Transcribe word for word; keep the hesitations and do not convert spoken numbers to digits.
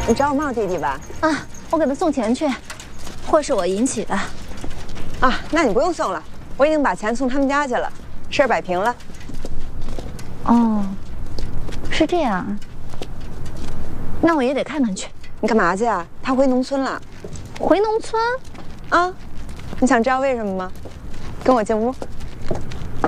你找我茂弟弟吧？ 啊，我给他送钱去，祸是我引起的。 啊，那你不用送了，我已经把钱送他们家去了，事儿摆平了。 哦，是这样。那我也得看看去。 你干嘛去啊？他回农村了。 回农村？ 啊，你想知道为什么吗？跟我进屋。